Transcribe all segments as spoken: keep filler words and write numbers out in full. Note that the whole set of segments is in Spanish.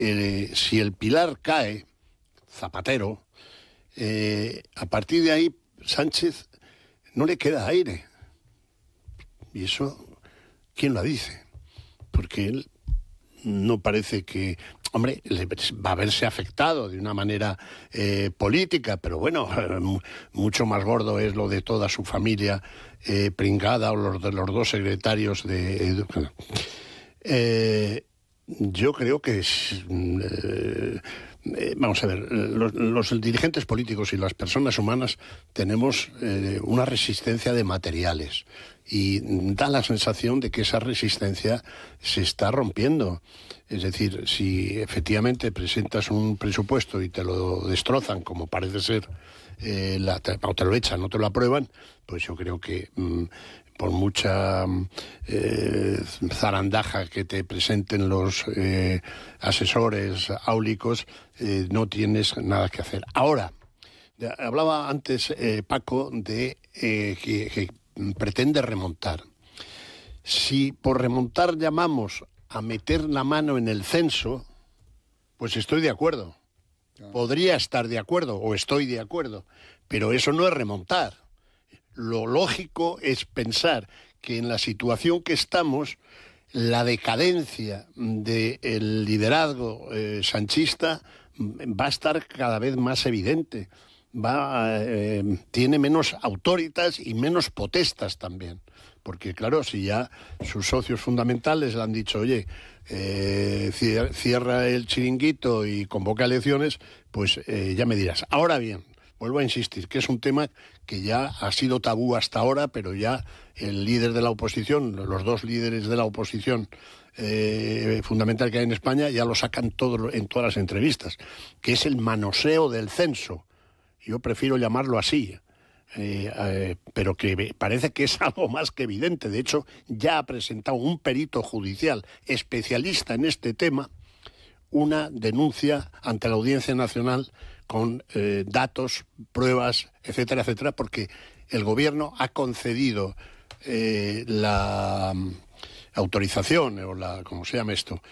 eh, si el pilar cae, Zapatero, eh, a partir de ahí Sánchez no le queda aire. Y eso, ¿quién lo dice? Porque él no parece que... Hombre, va a verse afectado de una manera eh, política, pero bueno, mucho más gordo es lo de toda su familia eh, pringada o los de los dos secretarios de... Eh, yo creo que es... Eh, eh, vamos a ver, los, los dirigentes políticos y las personas humanas tenemos eh, una resistencia de materiales y da la sensación de que esa resistencia se está rompiendo. Es decir, si efectivamente presentas un presupuesto y te lo destrozan, como parece ser, eh, la, te, o te lo echan, no te lo aprueban, pues yo creo que mmm, por mucha eh, zarandaja que te presenten los eh, asesores áulicos, eh, no tienes nada que hacer. Ahora, hablaba antes eh, Paco de eh, que, que pretende remontar. Si por remontar llamamos a meter la mano en el censo, pues estoy de acuerdo. Podría estar de acuerdo o estoy de acuerdo, pero eso no es remontar. Lo lógico es pensar que en la situación que estamos, la decadencia del liderazgo eh, sanchista va a estar cada vez más evidente. Va, eh, tiene menos autoritas y menos potestas también. Porque claro, si ya sus socios fundamentales le han dicho, oye, eh, cierra el chiringuito y convoca elecciones, pues eh, ya me dirás. Ahora bien, vuelvo a insistir, que es un tema que ya ha sido tabú hasta ahora, pero ya el líder de la oposición, los dos líderes de la oposición eh, fundamental que hay en España, ya lo sacan todo en todas las entrevistas, que es el manoseo del censo. Yo prefiero llamarlo así. Eh, eh, pero que parece que es algo más que evidente. De hecho, ya ha presentado un perito judicial especialista en este tema una denuncia ante la Audiencia Nacional con eh, datos, pruebas, etcétera, etcétera, porque el gobierno ha concedido eh, la autorización, o la, ¿cómo se llama esto?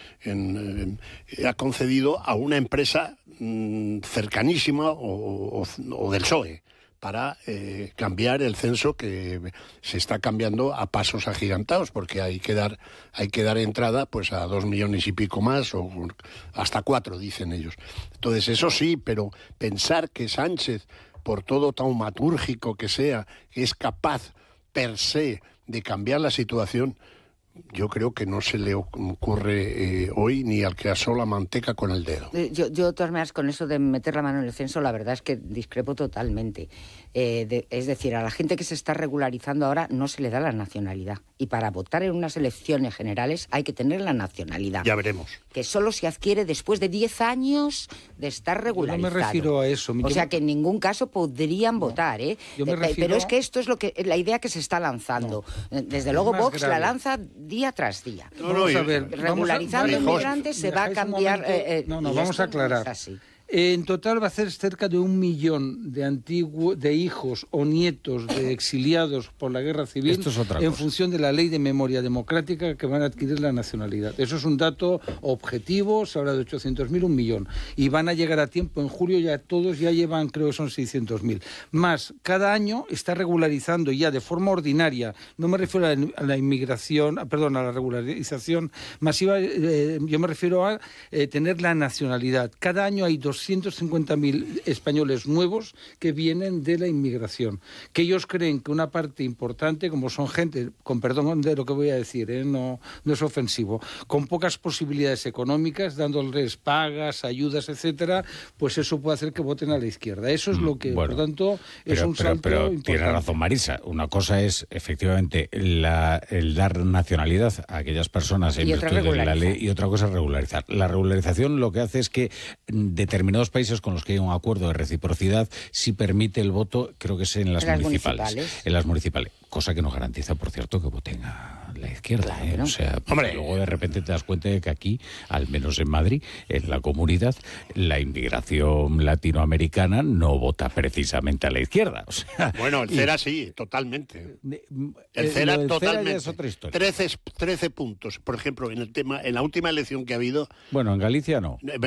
En, eh, ha concedido a una empresa mmm, cercanísima o, o, o del P S O E para eh, cambiar el censo, que se está cambiando a pasos agigantados, porque hay que dar hay que dar entrada pues a dos millones y pico más, o hasta cuatro, dicen ellos. Entonces, eso sí, pero pensar que Sánchez, por todo taumatúrgico que sea, es capaz per se de cambiar la situación, yo creo que no se le ocurre eh, hoy ni al que asó la manteca con el dedo. Yo, yo de todas maneras, con eso de meter la mano en el censo, la verdad es que discrepo totalmente. Eh, de, es decir, a la gente que se está regularizando ahora no se le da la nacionalidad. Y para votar en unas elecciones generales hay que tener la nacionalidad. Ya veremos. Que solo se adquiere después de diez años de estar regularizado. Yo no me refiero a eso. O sea, que en ningún caso podrían no, votar, ¿eh? Yo me refiero... Pero es que esto es lo que la idea que se está lanzando. No. Desde luego Vox grave. la lanza día tras día. No, no, vamos a ver. Regularizando vamos a... inmigrantes se va a cambiar... Eh, eh, no, no, vamos a aclarar. No es así. En total va a ser cerca de un millón de antiguos, de hijos o nietos de exiliados por la guerra civil Esto es otra en cosa. función de la ley de memoria democrática que van a adquirir la nacionalidad. Eso es un dato objetivo, se habla de ochocientos mil, un millón. Y van a llegar a tiempo, en julio ya todos ya llevan, creo que son seiscientos mil. Más, cada año está regularizando ya de forma ordinaria, no me refiero a la, a la inmigración, perdón, a la regularización masiva, eh, yo me refiero a eh, tener la nacionalidad. Cada año hay dos doscientos cincuenta mil españoles nuevos que vienen de la inmigración, que ellos creen que una parte importante, como son gente, con perdón de lo que voy a decir, ¿eh? no, no es ofensivo, con pocas posibilidades económicas, dándoles pagas, ayudas, etcétera, pues eso puede hacer que voten a la izquierda. Eso es lo que, bueno, por tanto, es pero, un pero, salto pero importante. Tiene razón Marisa. Una cosa es, efectivamente, la, el dar nacionalidad a aquellas personas en virtud de la ley, y otra cosa es regularizar. La regularización lo que hace es que determinados países con los que hay un acuerdo de reciprocidad sí permite el voto, creo que es en las, las municipales, municipales. En las municipales. Cosa que no garantiza, por cierto, que voten a la izquierda. Claro, ¿eh? ¿no? O sea, Hombre, luego de repente te das cuenta de que aquí, al menos en Madrid, en la comunidad, la inmigración latinoamericana no vota precisamente a la izquierda. O sea, bueno, el CERA y, sí, totalmente. El CERA el totalmente. CERA ya es otra historia. trece, trece puntos, por ejemplo, en el tema, en la última elección que ha habido. Bueno, en Galicia no.